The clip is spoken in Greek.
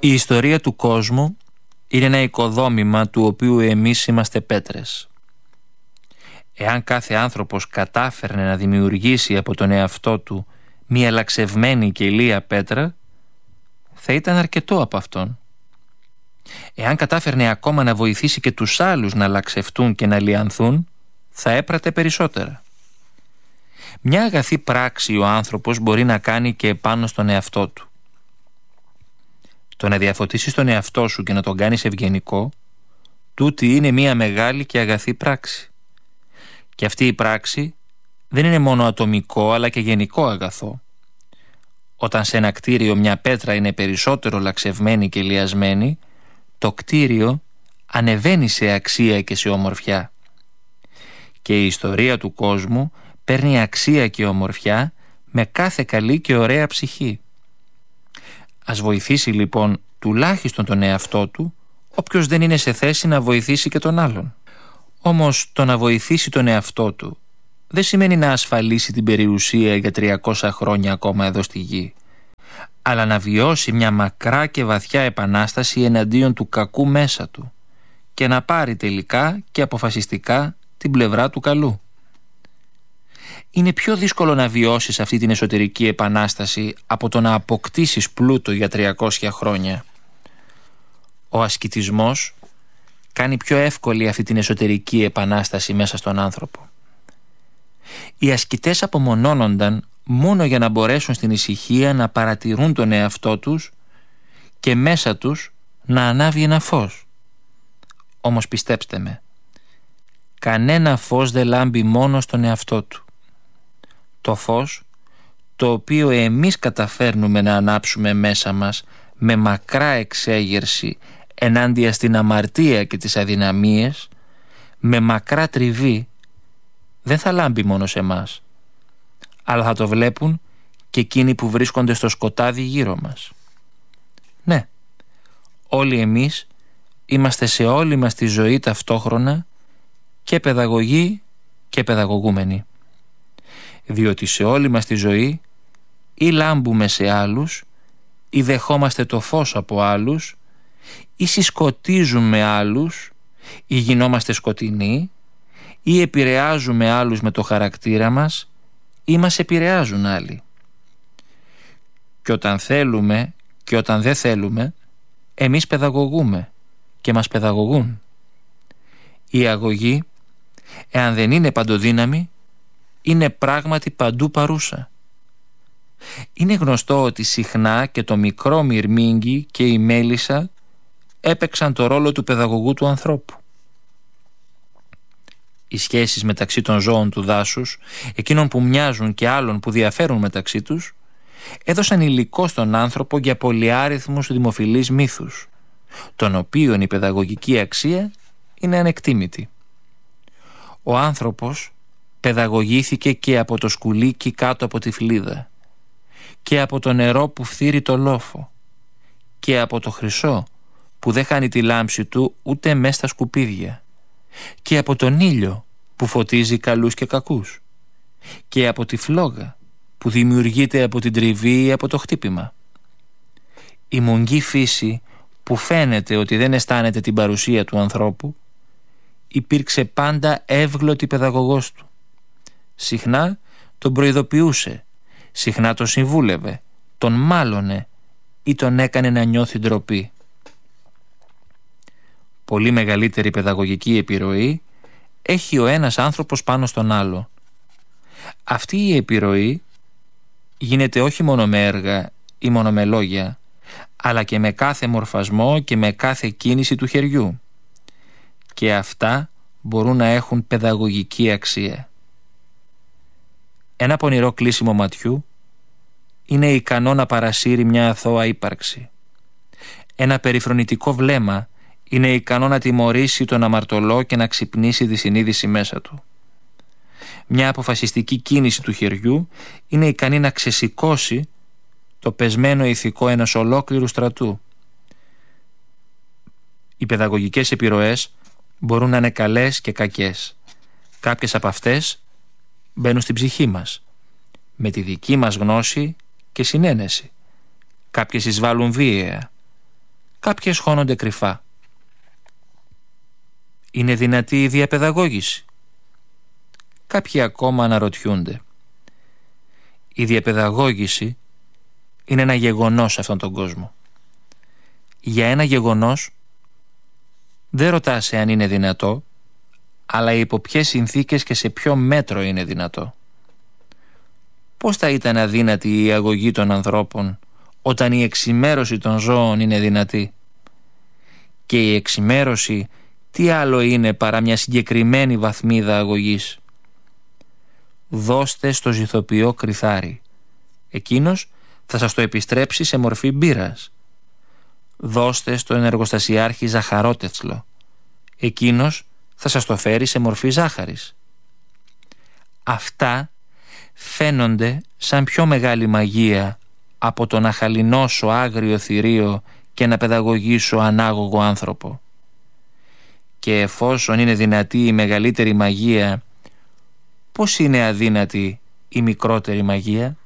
Η ιστορία του κόσμου είναι ένα οικοδόμημα του οποίου εμείς είμαστε πέτρες. Εάν κάθε άνθρωπος κατάφερνε να δημιουργήσει από τον εαυτό του μία λαξευμένη και ηλία πέτρα, θα ήταν αρκετό από αυτόν. Εάν κατάφερνε ακόμα να βοηθήσει και τους άλλους να λαξευτούν και να λιανθούν, θα έπρατε περισσότερα. Μια αγαθή πράξη ο άνθρωπος μπορεί να κάνει και επάνω στον εαυτό του. Το να διαφωτίσεις τον εαυτό σου και να τον κάνεις ευγενικό, τούτη είναι μια μεγάλη και αγαθή πράξη. Και αυτή η πράξη δεν είναι μόνο ατομικό αλλά και γενικό αγαθό. Όταν σε ένα κτίριο μια πέτρα είναι περισσότερο λαξευμένη και λιασμένη, το κτίριο ανεβαίνει σε αξία και σε ομορφιά. Και η ιστορία του κόσμου παίρνει αξία και ομορφιά με κάθε καλή και ωραία ψυχή. Ας βοηθήσει λοιπόν τουλάχιστον τον εαυτό του, όποιος δεν είναι σε θέση να βοηθήσει και τον άλλον. Όμως το να βοηθήσει τον εαυτό του δεν σημαίνει να ασφαλίσει την περιουσία για 300 χρόνια ακόμα εδώ στη γη, αλλά να βιώσει μια μακρά και βαθιά επανάσταση εναντίον του κακού μέσα του και να πάρει τελικά και αποφασιστικά την πλευρά του καλού. Είναι πιο δύσκολο να βιώσεις αυτή την εσωτερική επανάσταση από το να αποκτήσεις πλούτο για 300 χρόνια. Ο ασκητισμός κάνει πιο εύκολη αυτή την εσωτερική επανάσταση μέσα στον άνθρωπο. Οι ασκητές απομονώνονταν μόνο για να μπορέσουν στην ησυχία να παρατηρούν τον εαυτό τους και μέσα τους να ανάβει ένα φως. Όμως πιστέψτε με, κανένα φως δεν λάμπει μόνο στον εαυτό του. Το φως, το οποίο εμείς καταφέρνουμε να ανάψουμε μέσα μας με μακρά εξέγερση ενάντια στην αμαρτία και τις αδυναμίες, με μακρά τριβή, δεν θα λάμπει μόνο σε μας, αλλά θα το βλέπουν και εκείνοι που βρίσκονται στο σκοτάδι γύρω μας. Ναι, όλοι εμείς είμαστε σε όλη μας τη ζωή ταυτόχρονα και παιδαγωγοί και παιδαγωγούμενοι. Διότι σε όλη μας τη ζωή ή λάμπουμε σε άλλους ή δεχόμαστε το φως από άλλους ή συσκοτίζουμε άλλους ή γινόμαστε σκοτεινοί ή επηρεάζουμε άλλους με το χαρακτήρα μας ή μας επηρεάζουν άλλοι. Και όταν θέλουμε και όταν δεν θέλουμε, εμείς παιδαγωγούμε και μας παιδαγωγούν. Η αγωγή, εάν δεν είναι παντοδύναμη, είναι πράγματι παντού παρούσα. Είναι γνωστό ότι συχνά και το μικρό μυρμήγκι και η μέλισσα έπαιξαν το ρόλο του παιδαγωγού του ανθρώπου. Οι σχέσεις μεταξύ των ζώων του δάσους, εκείνων που μοιάζουν και άλλων που διαφέρουν μεταξύ τους, έδωσαν υλικό στον άνθρωπο για πολυάριθμους δημοφιλείς μύθους, των οποίων η παιδαγωγική αξία είναι ανεκτήμητη. Ο άνθρωπος παιδαγωγήθηκε και από το σκουλίκι κάτω από τη φλίδα και από το νερό που φθείρει το λόφο και από το χρυσό που δεν χάνει τη λάμψη του ούτε μες στα σκουπίδια και από τον ήλιο που φωτίζει καλούς και κακούς και από τη φλόγα που δημιουργείται από την τριβή ή από το χτύπημα. Η μογκή φύση που φαίνεται ότι δεν αισθάνεται την παρουσία του ανθρώπου υπήρξε πάντα εύγλωτη παιδαγωγός του. Συχνά τον προειδοποιούσε, συχνά τον συμβούλευε, τον μάλωνε ή τον έκανε να νιώθει ντροπή. Πολύ μεγαλύτερη παιδαγωγική επιρροή έχει ο ένας άνθρωπος πάνω στον άλλο. Αυτή η επιρροή γίνεται όχι μόνο με έργα ή μόνο με λόγια, αλλά και με κάθε μορφασμό και με κάθε κίνηση του χεριού. Και αυτά μπορούν να έχουν παιδαγωγική αξία. Ένα πονηρό κλείσιμο ματιού είναι ικανό να παρασύρει μια αθώα ύπαρξη. Ένα περιφρονητικό βλέμμα είναι ικανό να τιμωρήσει τον αμαρτωλό και να ξυπνήσει τη συνείδηση μέσα του. Μια αποφασιστική κίνηση του χεριού είναι ικανή να ξεσηκώσει το πεσμένο ηθικό ενός ολόκληρου στρατού. Οι παιδαγωγικές επιρροές μπορούν να είναι καλές και κακές. Κάποιες από αυτές μπαίνουν στην ψυχή μας, με τη δική μας γνώση και συνένεση. Κάποιες εισβάλλουν βίαια, Κάποιες χώνονται κρυφά. Είναι δυνατή η διαπαιδαγώγηση? Κάποιοι ακόμα αναρωτιούνται. Η διαπαιδαγώγηση είναι ένα γεγονός σε αυτόν τον κόσμο. Για ένα γεγονός δεν ρωτάς εάν είναι δυνατό, αλλά υπό ποιες συνθήκες και σε ποιο μέτρο είναι δυνατό. Πώς θα ήταν αδύνατη η αγωγή των ανθρώπων όταν η εξημέρωση των ζώων είναι δυνατή? Και η εξημέρωση τι άλλο είναι παρά μια συγκεκριμένη βαθμίδα αγωγής? Δώστε στο ζυθοποιό κρυθάρι. Εκείνος θα σας το επιστρέψει σε μορφή μπύρας. Δώστε στον εργοστασιάρχη ζαχαρότετσλο. Εκείνος θα σας το φέρει σε μορφή ζάχαρης. Αυτά φαίνονται σαν πιο μεγάλη μαγεία από το να χαλινώσω άγριο θηρίο και να παιδαγωγήσω ανάγωγο άνθρωπο. Και εφόσον είναι δυνατή η μεγαλύτερη μαγεία, πώς είναι αδύνατη η μικρότερη μαγεία?